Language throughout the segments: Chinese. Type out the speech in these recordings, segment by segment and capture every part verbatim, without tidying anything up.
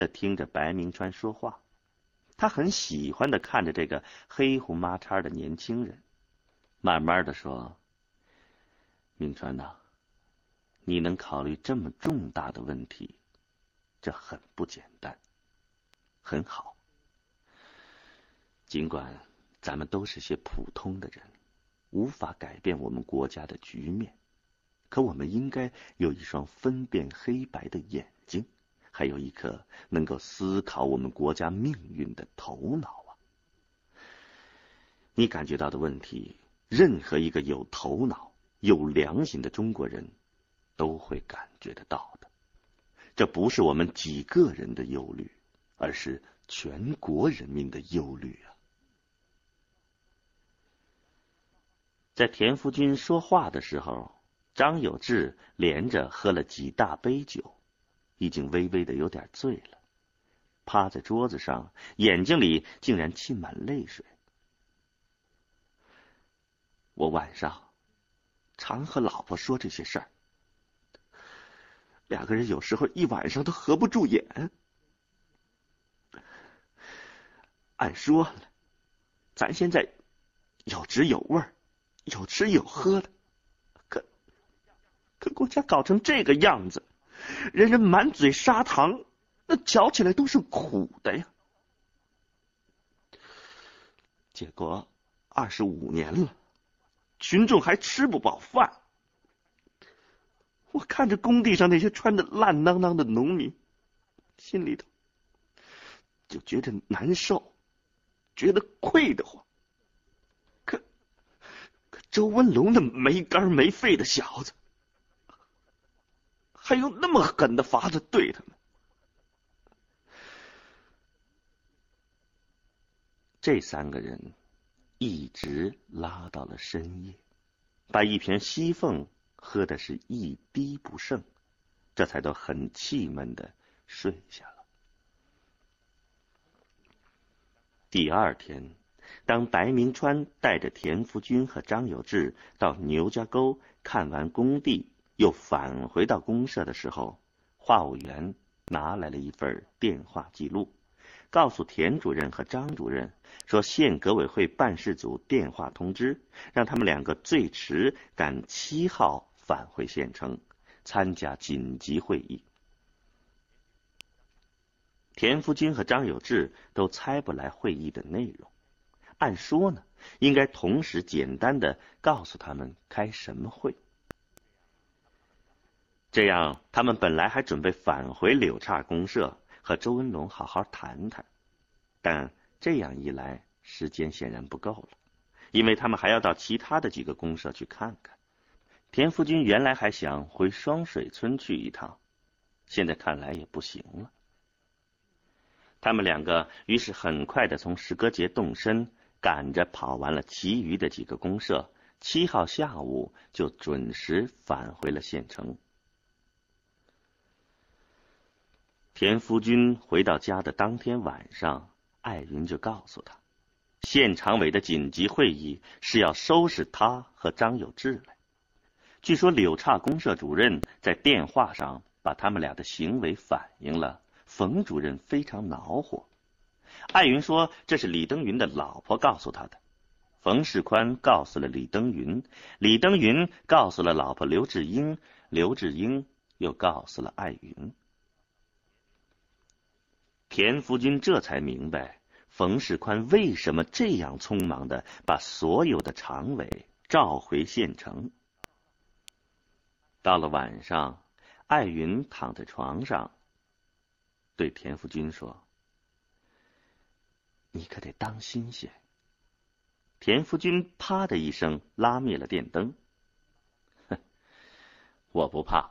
听着白明川说话，他很喜欢的看着这个黑胡麻叉的年轻人，慢慢的说：“明川呐，你能考虑这么重大的问题，这很不简单，很好。尽管咱们都是些普通的人，无法改变我们国家的局面，可我们应该有一双分辨黑白的眼睛，还有一颗能够思考我们国家命运的头脑啊！你感觉到的问题，任何一个有头脑、有良心的中国人都会感觉得到的。这不是我们几个人的忧虑，而是全国人民的忧虑啊！”在田福军说话的时候，张有志连着喝了几大杯酒，已经微微的有点醉了，趴在桌子上，眼睛里竟然沁满泪水。我晚上常和老婆说这些事儿，两个人有时候一晚上都合不住眼。按说了，咱现在有滋有味儿，有吃有喝的，可可国家搞成这个样子，人人满嘴砂糖，那嚼起来都是苦的呀。结果二十五年了，群众还吃不饱饭。我看着工地上那些穿得烂裆裆的农民，心里头就觉着难受，觉得愧得慌。可可周文龙那没肝没肺的小子，还用那么狠的法子对他们。这三个人一直拉到了深夜，把一瓶西凤喝的是一滴不剩，这才都很气闷的睡下了。第二天，当白明川带着田福军和张有志到牛家沟看完工地，又返回到公社的时候，话务员拿来了一份电话记录，告诉田主任和张主任说，县革委会办事组电话通知，让他们两个最迟赶七号返回县城参加紧急会议。田福军和张有志都猜不来会议的内容，按说呢，应该同时简单的告诉他们开什么会。这样，他们本来还准备返回柳岔公社和周文龙好好谈谈，但这样一来，时间显然不够了，因为他们还要到其他的几个公社去看看。田福军原来还想回双水村去一趟，现在看来也不行了。他们两个于是很快的从石歌节动身，赶着跑完了其余的几个公社，七号下午就准时返回了县城。田福军回到家的当天晚上，艾云就告诉他，县常委的紧急会议是要收拾他和张有志来。据说柳岔公社主任在电话上把他们俩的行为反映了，冯主任非常恼火。艾云说这是李登云的老婆告诉他的，冯世宽告诉了李登云，李登云告诉了老婆刘志英，刘志英又告诉了艾云。田福军这才明白冯世宽为什么这样匆忙的把所有的常委召回县城。到了晚上，艾云躺在床上对田福军说，你可得当心些。田福军啪的一声拉灭了电灯。哼，我不怕。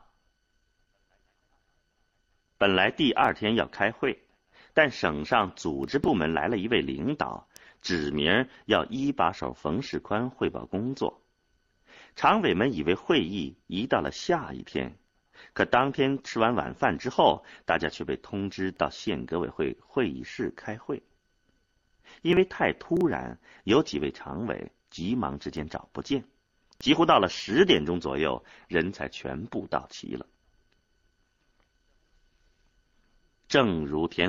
本来第二天要开会，但省上组织部门来了一位领导，指明要一把手冯世宽汇报工作。常委们以为会议移到了下一天，可当天吃完晚饭之后，大家却被通知到县革委会会议室开会。因为太突然，有几位常委急忙之间找不见，几乎到了十点钟左右，人才全部到齐了。正如田